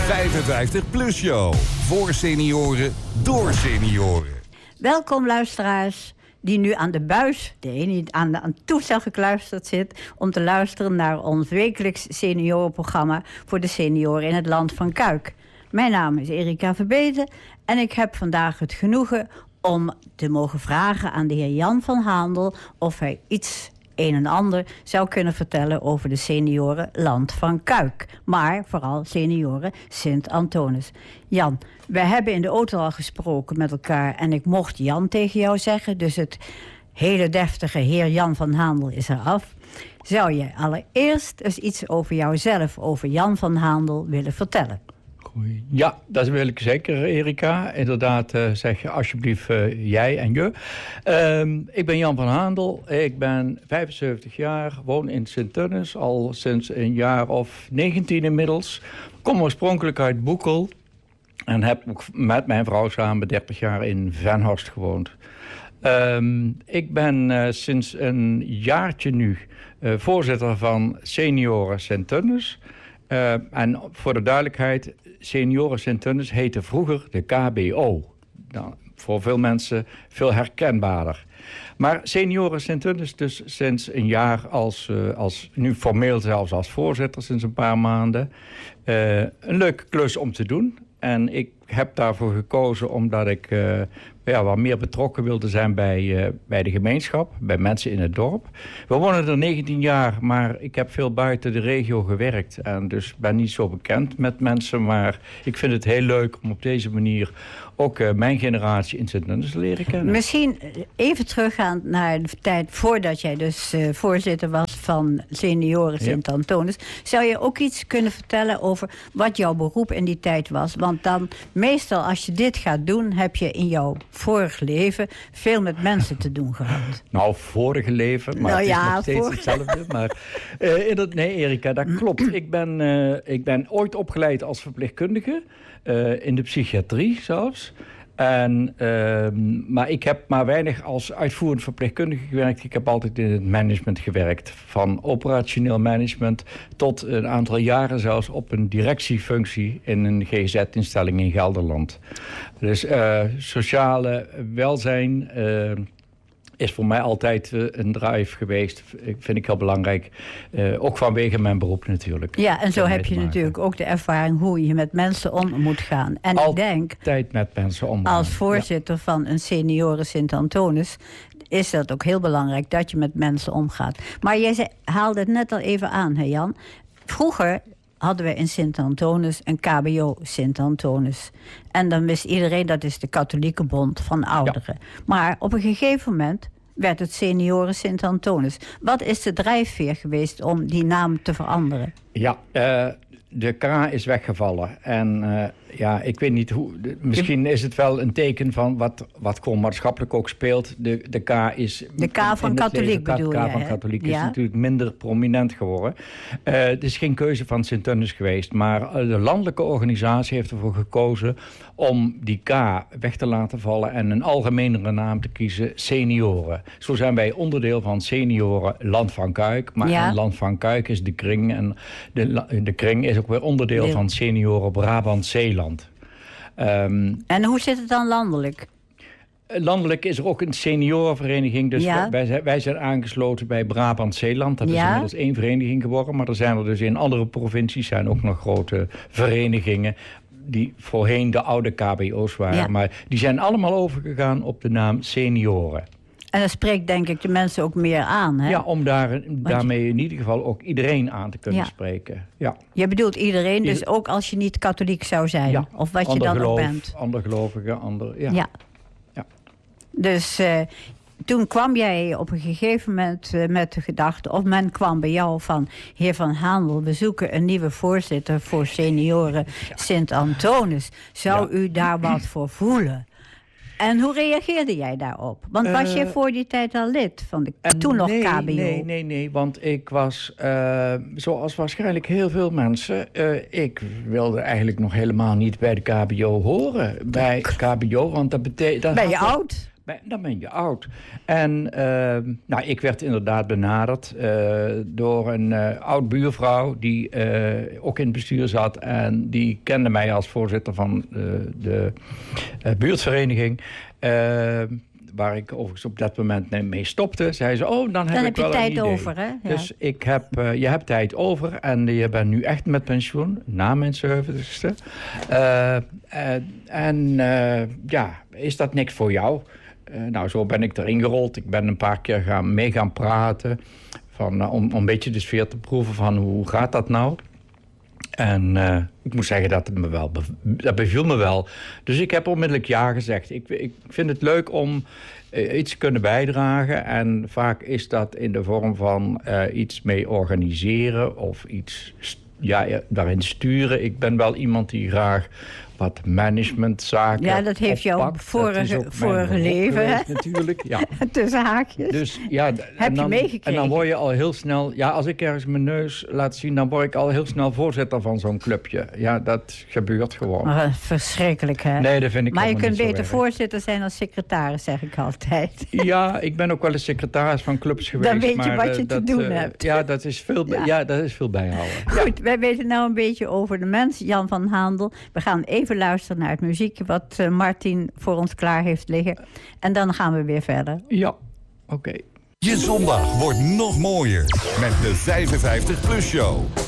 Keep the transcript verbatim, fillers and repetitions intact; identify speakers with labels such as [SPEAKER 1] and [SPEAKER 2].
[SPEAKER 1] vijfenvijftig plus show. Voor senioren, door senioren.
[SPEAKER 2] Welkom luisteraars die nu aan de buis, de ene die aan, de, aan het toestel gekluisterd zit, om te luisteren naar ons wekelijks seniorenprogramma voor de senioren in het land van Kuik. Mijn naam is Erika Verbeten en ik heb vandaag het genoegen om te mogen vragen aan de heer Jan van Haandel of hij iets een en ander zou kunnen vertellen over de senioren land van Kuik. Maar vooral senioren Sint-Antonis. Jan, wij hebben in de auto al gesproken met elkaar en ik mocht Jan tegen jou zeggen, dus het hele deftige heer Jan van Haandel is eraf. Zou jij allereerst eens iets over jouzelf, over Jan van Haandel willen vertellen?
[SPEAKER 3] Ja, dat wil ik zeker, Erika. Inderdaad, uh, zeg je alsjeblieft uh, jij en je. Um, ik ben Jan van Haandel. Ik ben vijfenzeventig jaar, woon in Sint-Antonis al sinds een jaar of negentien inmiddels. Kom oorspronkelijk uit Boekel en heb met mijn vrouw samen dertig jaar in Venhorst gewoond. Um, ik ben uh, sinds een jaartje nu uh, voorzitter van Senioren Sint-Antonis. Uh, en voor de duidelijkheid, Senioren Sint-Antonis heette vroeger de K B O. Nou, voor veel mensen veel herkenbaarder. Maar Senioren Sint-Antonis dus sinds een jaar als, uh, als, nu formeel zelfs als voorzitter sinds een paar maanden. Uh, een leuke klus om te doen. En ik heb daarvoor gekozen omdat ik uh, ja, wat meer betrokken wilde zijn bij, uh, bij de gemeenschap, bij mensen in het dorp. We wonen er negentien jaar, maar ik heb veel buiten de regio gewerkt. En dus ben niet zo bekend met mensen, maar ik vind het heel leuk om op deze manier ook uh, mijn generatie in Sint-Antonis te leren kennen.
[SPEAKER 2] Misschien even teruggaand naar de tijd voordat jij dus uh, voorzitter was van Senioren Sint-Antonis. Ja. Zou je ook iets kunnen vertellen over wat jouw beroep in die tijd was? Want dan, meestal als je dit gaat doen, heb je in jouw vorig leven veel met mensen te doen gehad.
[SPEAKER 3] Nou, vorige leven, maar
[SPEAKER 2] nou,
[SPEAKER 3] het is
[SPEAKER 2] ja,
[SPEAKER 3] nog steeds
[SPEAKER 2] voor...
[SPEAKER 3] hetzelfde. Maar, uh, in dat, nee, Erika, dat klopt. Ik ben, uh, ik ben ooit opgeleid als verpleegkundige. Uh, in de psychiatrie zelfs. En, uh, maar ik heb maar weinig als uitvoerend verpleegkundige gewerkt. Ik heb altijd in het management gewerkt. Van operationeel management tot een aantal jaren zelfs op een directiefunctie in een G Z-instelling in Gelderland. Dus uh, sociale welzijn uh, is voor mij altijd uh, een drive geweest. Vind ik heel belangrijk. Uh, ook vanwege mijn beroep natuurlijk.
[SPEAKER 2] Ja, en zo heb je natuurlijk ook de ervaring hoe je met mensen om moet gaan. En
[SPEAKER 3] altijd
[SPEAKER 2] ik denk,
[SPEAKER 3] altijd met mensen omgaan.
[SPEAKER 2] Als voorzitter ja. van een Senioren Sint-Antonis is dat ook heel belangrijk dat je met mensen omgaat. Maar jij zei, haalde het net al even aan, hè Jan. Vroeger hadden we in Sint-Antonis een K B O Sint-Antonis. En dan wist iedereen, dat is de katholieke bond van ouderen. Ja. Maar op een gegeven moment werd het Senioren Sint-Antonis. Wat is de drijfveer geweest om die naam te veranderen?
[SPEAKER 3] Ja, uh, de K is weggevallen. En uh, ja, ik weet niet hoe. De, misschien is het wel een teken van wat, wat gewoon maatschappelijk ook speelt. De, de K is.
[SPEAKER 2] De K van katholiek bedoel je?
[SPEAKER 3] De K van katholiek is
[SPEAKER 2] ja.
[SPEAKER 3] natuurlijk minder prominent geworden. Uh, het is geen keuze van Sint-Antonis geweest. Maar de landelijke organisatie heeft ervoor gekozen om die K weg te laten vallen en een algemenere naam te kiezen: Senioren. Zo zijn wij onderdeel van Senioren Land van Kuik. Maar ja. Land van Kuik is de kring. En de, de kring is ook weer onderdeel Deel. van Senioren Brabant-Zeeland. Um,
[SPEAKER 2] en hoe zit het dan landelijk?
[SPEAKER 3] Landelijk is er ook een seniorenvereniging. Dus
[SPEAKER 2] ja.
[SPEAKER 3] wij, wij zijn aangesloten bij Brabant-Zeeland. Dat is ja. inmiddels één vereniging geworden. Maar er zijn er dus in andere provincies zijn ook nog grote verenigingen die voorheen de oude K B O's waren. Ja. Maar die zijn allemaal overgegaan op de naam Senioren.
[SPEAKER 2] En dat spreekt denk ik de mensen ook meer aan, hè?
[SPEAKER 3] Ja, om daar, daarmee in ieder geval ook iedereen aan te kunnen ja. spreken. Ja.
[SPEAKER 2] Je bedoelt iedereen, dus Ieder... ook als je niet katholiek zou zijn?
[SPEAKER 3] Ja.
[SPEAKER 2] Of wat
[SPEAKER 3] ander
[SPEAKER 2] je dan
[SPEAKER 3] geloof,
[SPEAKER 2] ook bent?
[SPEAKER 3] Ander gelovigen, ander... Ja.
[SPEAKER 2] ja.
[SPEAKER 3] ja.
[SPEAKER 2] Dus uh, toen kwam jij op een gegeven moment uh, met de gedachte, of men kwam bij jou van, heer Van Haandel, we zoeken een nieuwe voorzitter voor Senioren ja. Sint-Antonis. Zou ja. u daar wat voor voelen? En hoe reageerde jij daarop? Want was uh, je voor die tijd al lid van de uh, toen nog
[SPEAKER 3] nee,
[SPEAKER 2] K B O?
[SPEAKER 3] Nee, nee, nee, want ik was, uh, zoals waarschijnlijk heel veel mensen, Uh, ik wilde eigenlijk nog helemaal niet bij de K B O horen. Bij K B O, want dat betekent...
[SPEAKER 2] Ben je oud?
[SPEAKER 3] ben, dan ben je oud. En uh, nou, ik werd inderdaad benaderd uh, door een uh, oud buurvrouw die uh, ook in het bestuur zat. En die kende mij als voorzitter van uh, de uh, buurtvereniging. Uh, waar ik overigens op dat moment mee stopte. Zei ze, oh, dan heb
[SPEAKER 2] dan
[SPEAKER 3] ik
[SPEAKER 2] heb
[SPEAKER 3] wel
[SPEAKER 2] je
[SPEAKER 3] een
[SPEAKER 2] tijd
[SPEAKER 3] idee.
[SPEAKER 2] over, hè? Ja.
[SPEAKER 3] Dus ik heb, uh, je hebt tijd over en je bent nu echt met pensioen, na mijn zeventigste. Uh, uh, en uh, ja, is dat niks voor jou? Uh, nou, zo ben ik erin gerold. Ik ben een paar keer gaan, mee gaan praten. Van, uh, om, om een beetje de sfeer te proeven van hoe gaat dat nou? En uh, ik moet zeggen dat het me wel bev- dat beviel me wel. Dus ik heb onmiddellijk ja gezegd. Ik, ik vind het leuk om uh, iets te kunnen bijdragen. En vaak is dat in de vorm van uh, iets mee organiseren of iets st- ja, daarin sturen. Ik ben wel iemand die graag wat managementzaken
[SPEAKER 2] Ja, dat heeft jouw
[SPEAKER 3] oppakt.
[SPEAKER 2] vorige, vorige leven, hè?
[SPEAKER 3] Natuurlijk, ja.
[SPEAKER 2] Tussen haakjes.
[SPEAKER 3] Dus, ja, d-
[SPEAKER 2] Heb
[SPEAKER 3] en dan,
[SPEAKER 2] je meegekregen?
[SPEAKER 3] En dan word je al heel snel... Ja, als ik ergens mijn neus laat zien... dan word ik al heel snel voorzitter van zo'n clubje. Ja, dat gebeurt gewoon.
[SPEAKER 2] Maar, uh, verschrikkelijk, hè?
[SPEAKER 3] Nee, dat vind ik
[SPEAKER 2] maar je
[SPEAKER 3] helemaal
[SPEAKER 2] kunt
[SPEAKER 3] niet zo
[SPEAKER 2] beter
[SPEAKER 3] erg.
[SPEAKER 2] voorzitter zijn dan secretaris, zeg ik altijd.
[SPEAKER 3] Ja, ik ben ook wel eens secretaris van clubs geweest.
[SPEAKER 2] Dan weet je
[SPEAKER 3] maar,
[SPEAKER 2] wat
[SPEAKER 3] uh,
[SPEAKER 2] je te
[SPEAKER 3] dat,
[SPEAKER 2] doen
[SPEAKER 3] uh,
[SPEAKER 2] hebt.
[SPEAKER 3] Ja, dat is veel,
[SPEAKER 2] Ja.
[SPEAKER 3] ja, dat is veel bijhouden.
[SPEAKER 2] Goed, wij weten nou een beetje over de mens, Jan van Handel. We gaan even luisteren naar het muziekje wat uh, Martin voor ons klaar heeft liggen. En dan gaan we weer verder.
[SPEAKER 3] Ja, oké. Okay.
[SPEAKER 1] Je zondag wordt nog mooier met de vijfenvijftig plus show.